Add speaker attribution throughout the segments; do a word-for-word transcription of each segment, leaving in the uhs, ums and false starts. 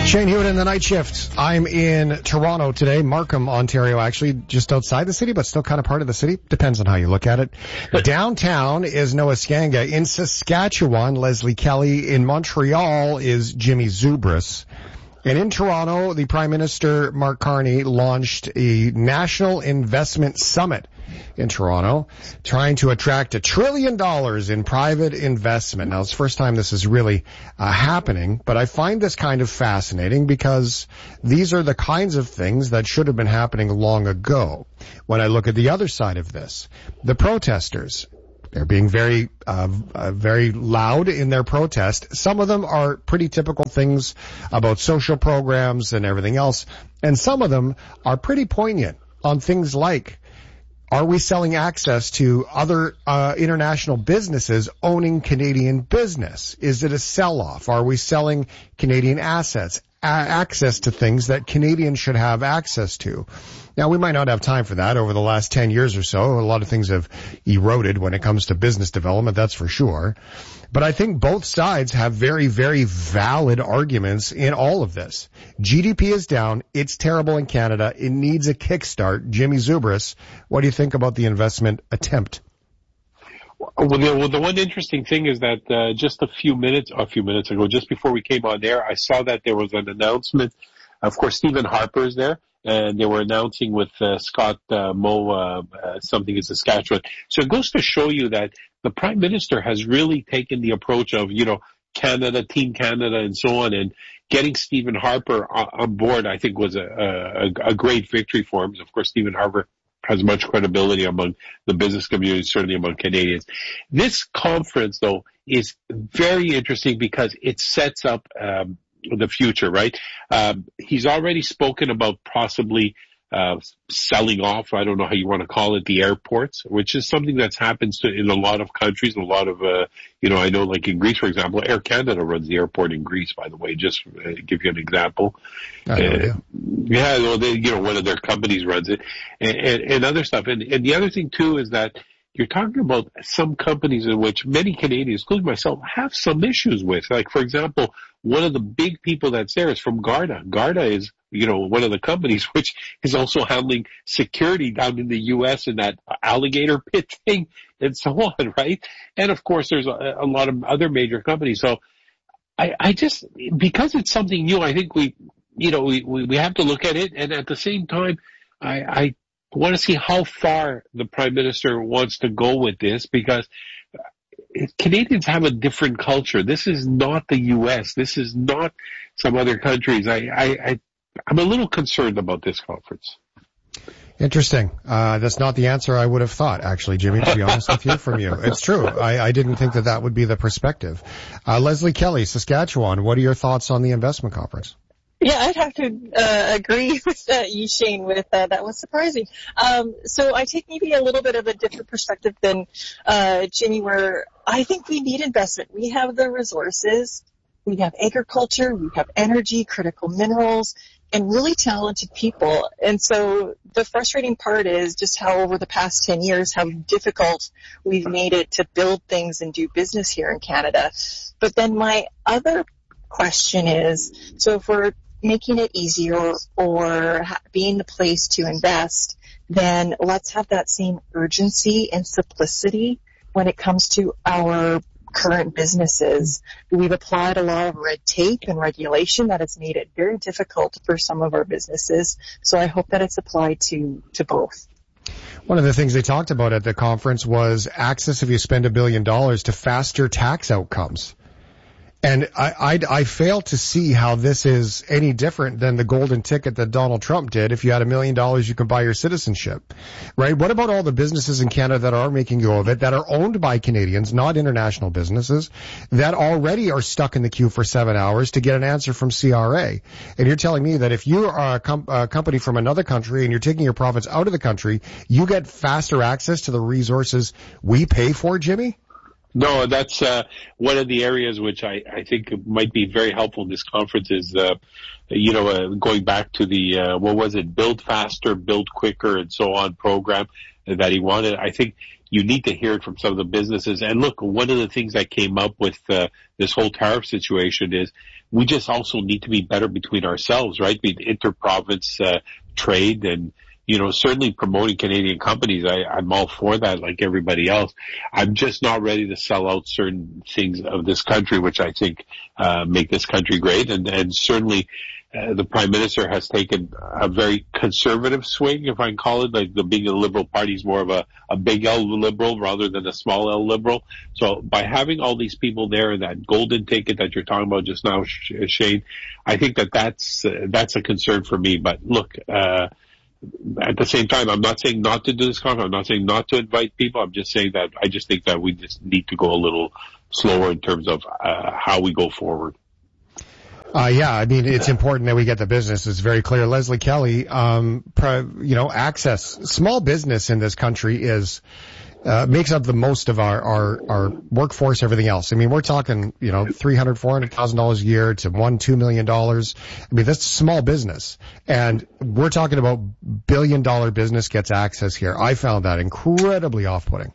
Speaker 1: Shane Hewitt in the night shift. I'm in Toronto today, Markham, Ontario, actually just outside the city, but still kind of part of the city. Depends on how you look at it. Downtown is Noah Skanga. In Saskatchewan, Leslie Kelly. In Montreal is Jimmy Zubris. And in Toronto, the Prime Minister, Mark Carney, launched a National Investment Summit in Toronto, trying to attract a trillion dollars in private investment. Now, it's the first time this is really uh, happening, but I find this kind of fascinating because these are the kinds of things that should have been happening long ago. When I look at the other side of this, the protesters, they're being very, uh, uh, very loud in their protest. Some of them are pretty typical things about social programs and everything else. And some of them are pretty poignant on things like, are we selling access to other uh, international businesses owning Canadian business? Is it a sell-off? Are we selling Canadian assets, a- access to things that Canadians should have access to? Now, we might not have time for that. Over the last ten years or so, a lot of things have eroded when it comes to business development, that's for sure. But I think both sides have very, very valid arguments in all of this. G D P is down. It's terrible in Canada. It needs a kickstart. Jimmy Zubris, what do you think about the investment attempt?
Speaker 2: Well, the, well, the one interesting thing is that uh, just a few minutes, a few minutes ago, just before we came on air, I saw that there was an announcement. Of course, Stephen Harper is there. And they were announcing with uh, Scott uh, Moe uh, uh, something in Saskatchewan. So it goes to show you that the Prime Minister has really taken the approach of, you know, Canada, Team Canada, and so on. And getting Stephen Harper on board, I think, was a, a, a great victory for him. Of course, Stephen Harper has much credibility among the business community, certainly among Canadians. This conference, though, is very interesting because it sets up um, the future, right? Um, he's already spoken about possibly uh selling off, I don't know how you want to call it, the airports, which is something that's happened to, in a lot of countries, a lot of, uh you know, I know like in Greece, for example, Air Canada runs the airport in Greece, by the way, just to give you an example.
Speaker 1: I know,
Speaker 2: uh,
Speaker 1: yeah.
Speaker 2: Yeah, well, they, you know, one of their companies runs it, and, and, and other stuff. And, and the other thing, too, is that you're talking about some companies in which many Canadians, including myself, have some issues with. Like, for example, one of the big people that's there is from Garda. Garda is, you know, one of the companies which is also handling security down in the U S in that alligator pit thing and so on, right? And, of course, there's a, a lot of other major companies. So I, I just, because it's something new, I think we, you know, we, we, we have to look at it. And at the same time, I, I want to see how far the Prime Minister wants to go with this, because Canadians have a different culture. This is not the U S. This is not some other countries. I, I, I, I'm a little concerned about this conference.
Speaker 1: Interesting. Uh, that's not the answer I would have thought, actually, Jimmy, to be honest with you, from you. It's true. I, I didn't think that that would be the perspective. Uh, Leslie Kelly, Saskatchewan, what are your thoughts on the investment conference?
Speaker 3: Yeah, I'd have to uh, agree with uh, you, Shane, with uh, that was surprising. Um, so I take maybe a little bit of a different perspective than uh, Jimmy, where I think we need investment. We have the resources. We have agriculture. We have energy, critical minerals, and really talented people. And so the frustrating part is just how over the past ten years, how difficult we've made it to build things and do business here in Canada. But then my other question is, so if we're making it easier or being the place to invest, then let's have that same urgency and simplicity when it comes to our current businesses. We've applied a lot of red tape and regulation that has made it very difficult for some of our businesses. So I hope that it's applied to, to both.
Speaker 1: One of the things they talked about at the conference was access, if you spend a billion dollars, to faster tax outcomes. And I, I, I fail to see how this is any different than the golden ticket that Donald Trump did. If you had a million dollars, you could buy your citizenship, right? What about all the businesses in Canada that are making go of it, that are owned by Canadians, not international businesses, that already are stuck in the queue for seven hours to get an answer from C R A? And you're telling me that if you are a, com- a company from another country and you're taking your profits out of the country, you get faster access to the resources we pay for, Jimmy?
Speaker 2: No, that's uh, one of the areas which I, I think might be very helpful in this conference is, uh, you know, uh, going back to the, uh, what was it, Build Faster, Build Quicker, and so on program that he wanted. I think you need to hear it from some of the businesses. And look, one of the things that came up with uh, this whole tariff situation is we just also need to be better between ourselves, right? Be inter-province uh, trade and, you know, certainly promoting Canadian companies. I, I'm all for that, like everybody else. I'm just not ready to sell out certain things of this country, which I think uh, make this country great. And, and certainly uh, the Prime Minister has taken a very conservative swing, if I can call it, like the being a Liberal Party is more of a, a big L Liberal rather than a small L Liberal. So by having all these people there and that golden ticket that you're talking about just now, Shane, I think that that's, uh, that's a concern for me. But look, uh, at the same time, I'm not saying not to do this conference. I'm not saying not to invite people. I'm just saying that I just think that we just need to go a little slower in terms of uh, how we go forward.
Speaker 1: Uh, yeah, I mean, it's important that we get the business. It's very clear. Leslie Kelly, um, you know, access, small business in this country is, uh, makes up the most of our, our, our workforce, everything else. I mean, we're talking, you know, three hundred, four hundred thousand dollars a year to one, two million dollars. I mean, that's small business. And we're talking about billion dollar business gets access here. I found that incredibly off-putting.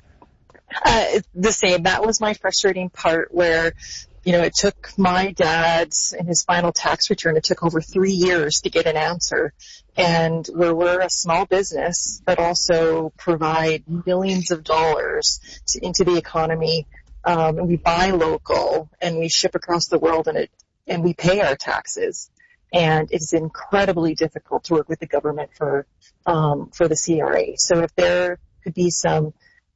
Speaker 3: Uh, the same. That was my frustrating part where, you know, it took my dad's in his final tax return, it took over three years to get an answer. And where we're a small business, but also provide millions of dollars to, into the economy, um, and we buy local and we ship across the world and it, and we pay our taxes. And it's incredibly difficult to work with the government for, um, for the C R A. So if there could be some,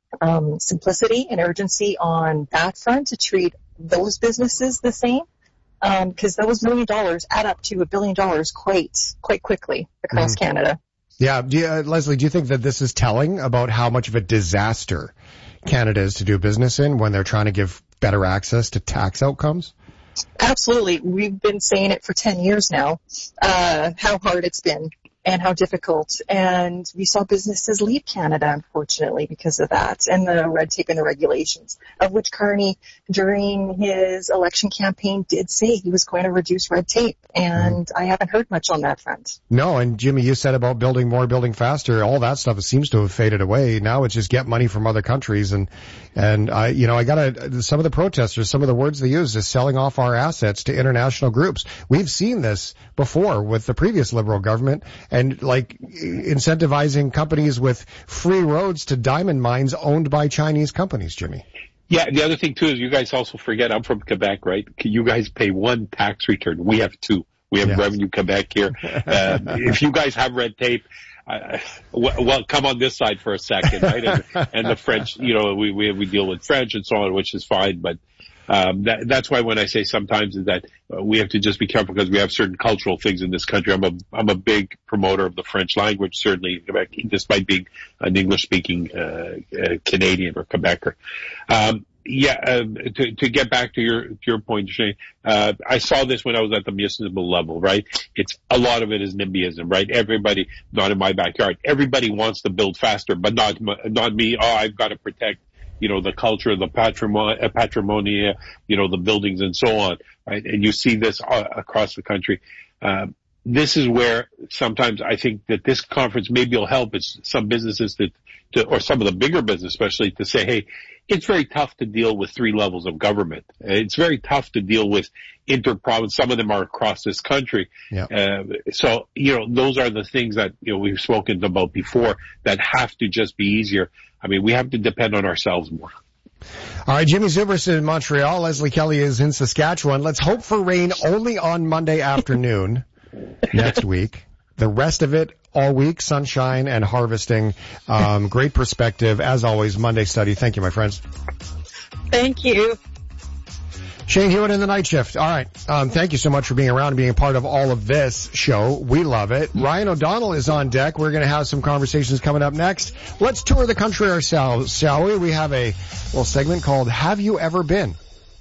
Speaker 3: um, simplicity and urgency on that front to treat those businesses the same, um, because those million dollars add up to a billion dollars quite, quite quickly across mm-hmm. Canada.
Speaker 1: Yeah. Do you, uh, Leslie, do you think that this is telling about how much of a disaster Canada is to do business in when they're trying to give better access to tax outcomes?
Speaker 3: Absolutely. We've been saying it for ten years now, uh, how hard it's been and how difficult. And we saw businesses leave Canada, unfortunately, because of that and the red tape and the regulations, of which Carney, during his election campaign, did say he was going to reduce red tape. And mm. I haven't heard much on that front.
Speaker 1: No, and Jimmy, you said about building more, building faster. All that stuff seems to have faded away. Now it's just get money from other countries. And, and I, you know, I gotta, some of the protesters, some of the words they use is selling off our assets to international groups. We've seen this before with the previous Liberal government. And like incentivizing companies with free roads to diamond mines owned by Chinese companies, Jimmy.
Speaker 2: Yeah, the other thing too is you guys also forget I'm from Quebec, right? You guys pay one tax return. We have two. We have yeah. Revenue Quebec here. Uh, if you guys have red tape, uh, well, come on this side for a second, right? And, and the French, you know, we, we we deal with French and so on, which is fine, but. Um, that, that's why when I say sometimes is that uh, we have to just be careful because we have certain cultural things in this country. I'm a, I'm a big promoter of the French language, certainly in Quebec, despite being an English-speaking, uh, uh Canadian or Quebecer. Um, yeah, uh, to, to get back to your, to your point, Shane, uh, I saw this when I was at the municipal level, right? It's, a lot of it is NIMBYism, right? Everybody, not in my backyard, everybody wants to build faster, but not, not me. Oh, I've got to protect, you know, the culture, the patrimony, uh, patrimony, uh, you know, the buildings and so on, right? And you see this uh, across the country. Um, this is where sometimes I think that this conference maybe will help it's some businesses that, to, or some of the bigger business especially, to say, hey, it's very tough to deal with three levels of government. It's very tough to deal with inter-province. Some of them are across this country. Yeah. Uh, so, you know, those are the things that, you know, we've spoken about before that have to just be easier. I mean, we have to depend on ourselves more.
Speaker 1: All right, Jimmy Zubris in Montreal. Leslie Kelly is in Saskatchewan. Let's hope for rain only on Monday afternoon next week. The rest of it, all week, sunshine and harvesting. Um, great perspective. As always, Monday Study. Thank you, my friends.
Speaker 3: Thank you.
Speaker 1: Shane Hewitt in the night shift. All right. Um, thank you so much for being around and being a part of all of this show. We love it. Ryan O'Donnell is on deck. We're going to have some conversations coming up next. Let's tour the country ourselves, shall we? We have a little segment called Have You Ever Been?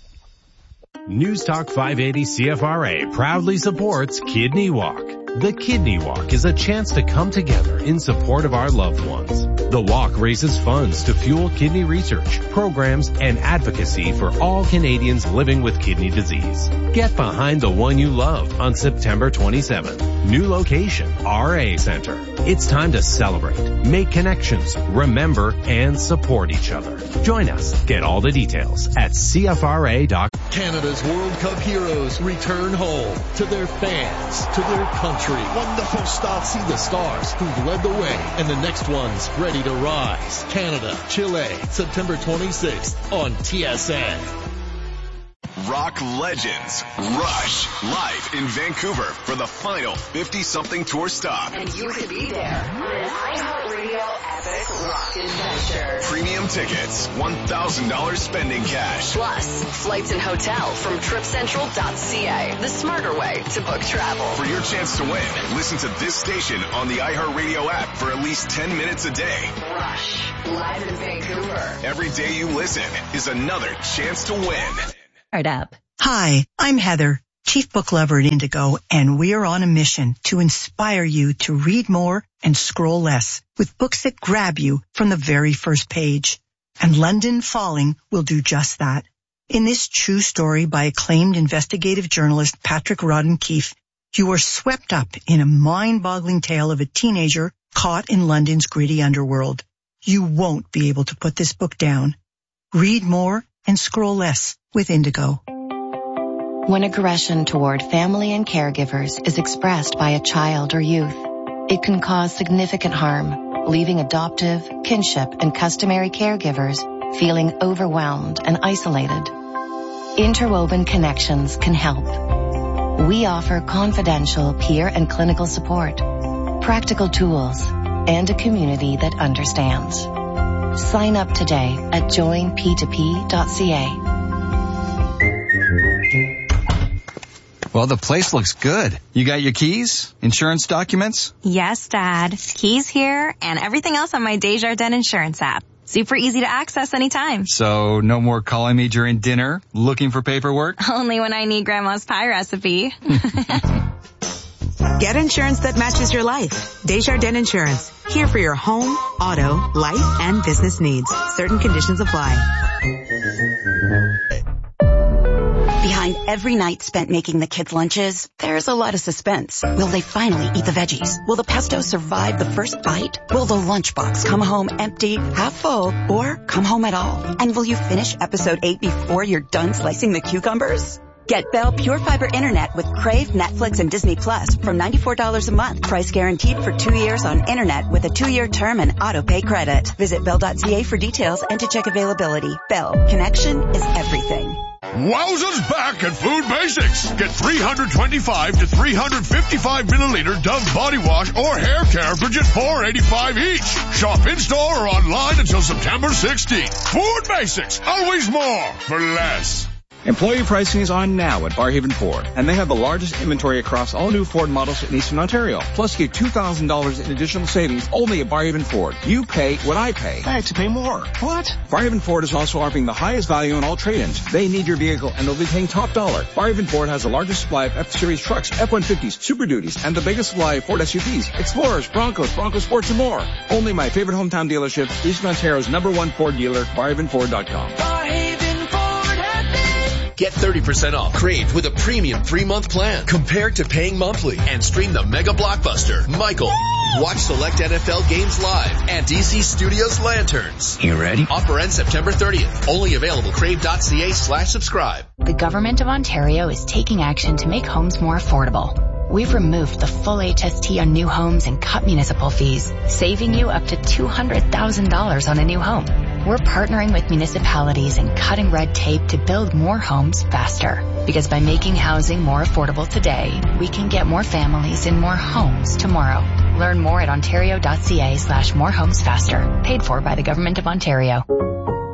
Speaker 4: News Talk five eighty C F R A proudly supports Kidney Walk. The Kidney Walk is a chance to come together in support of our loved ones. The walk raises funds to fuel kidney research, programs, and advocacy for all Canadians living with kidney disease. Get behind the one you love on September twenty-seventh. new location, R A Center. It's time to celebrate, make connections, remember, and support each other. Join us. Get all the details at C F R A dot com.
Speaker 5: Canada's World Cup heroes return home to their fans, to their country. Wonderful stuff. See the stars who've led the way and the next ones ready to rise. Canada, Chile, September twenty-sixth on T S N.
Speaker 6: Rock legends Rush live in Vancouver for the final fifty-something tour stop.
Speaker 7: And you could be there on an iHeartRadio epic rock adventure.
Speaker 6: Premium tickets, one thousand dollars spending cash.
Speaker 7: Plus, flights and hotel from trip central dot c a, the smarter way to book travel.
Speaker 6: For your chance to win, listen to this station on the iHeartRadio app for at least ten minutes a day.
Speaker 7: Rush, live in Vancouver.
Speaker 6: Every day you listen is another chance to win.
Speaker 8: Up. Hi, I'm Heather, Chief Book Lover at Indigo, and we're on a mission to inspire you to read more and scroll less with books that grab you from the very first page. And London Falling will do just that. In this true story by acclaimed investigative journalist Patrick Rodden Keefe, you are swept up in a mind-boggling tale of a teenager caught in London's gritty underworld. You won't be able to put this book down. Read more and scroll less with Indigo.
Speaker 9: When aggression toward family and caregivers is expressed by a child or youth, it can cause significant harm, leaving adoptive, kinship, and customary caregivers feeling overwhelmed and isolated. Interwoven Connections can help. We offer confidential peer and clinical support, practical tools, and a community that understands. Sign up today at join p two p dot c a.
Speaker 10: Well, the place looks good. You got your keys? Insurance documents?
Speaker 11: Yes, Dad. Keys here and everything else on my Desjardins insurance app. Super easy to access anytime.
Speaker 10: So no more calling me during dinner, looking for paperwork?
Speaker 11: Only when I need Grandma's pie recipe.
Speaker 12: Get insurance that matches your life. Desjardins Insurance. Here for your home, auto, life, and business needs. Certain conditions apply.
Speaker 13: Behind every night spent making the kids' lunches, there's a lot of suspense. Will they finally eat the veggies? Will the pesto survive the first bite? Will the lunchbox come home empty, half full, or come home at all? And will you finish episode eight before you're done slicing the cucumbers? Get Bell Pure Fiber Internet with Crave, Netflix, and Disney Plus from ninety-four dollars a month. Price guaranteed for two years on Internet with a two-year term and auto-pay credit. Visit bell dot c a for details and to check availability. Bell. Connection is everything.
Speaker 14: Wowza's back at Food Basics. Get three twenty-five to three fifty-five milliliter Dove body wash or hair care for just four eighty-five each. Shop in-store or online until September sixteenth. Food Basics. Always more for less.
Speaker 15: Employee pricing is on now at Barhaven Ford, and they have the largest inventory across all new Ford models in Eastern Ontario. Plus, get two thousand dollars in additional savings only at Barhaven Ford. You pay what I pay.
Speaker 14: I have to pay more. What?
Speaker 15: Barhaven Ford is also offering the highest value on all trade-ins. They need your vehicle, and they'll be paying top dollar. Barhaven Ford has the largest supply of F-Series trucks, F one fifties, Super Duties, and the biggest supply of Ford S U Vs, Explorers, Broncos, Bronco Sports, and more. Only my favorite hometown dealership, Eastern Ontario's number one Ford dealer, barhaven ford dot com.
Speaker 16: Get thirty percent off Crave with a premium three-month plan compared to paying monthly, and stream the mega blockbuster, Michael. Watch select N F L games live and D C Studios Lanterns.
Speaker 10: You ready?
Speaker 16: Offer ends September thirtieth. Only available crave dot c a slash subscribe.
Speaker 9: The Government of Ontario is taking action to make homes more affordable. We've removed the full H S T on new homes and cut municipal fees, saving you up to two hundred thousand dollars on a new home. We're partnering with municipalities and cutting red tape to build more homes faster. Because by making housing more affordable today, we can get more families in more homes tomorrow. Learn more at ontario dot c a slash more homes faster. Paid for by the Government of Ontario.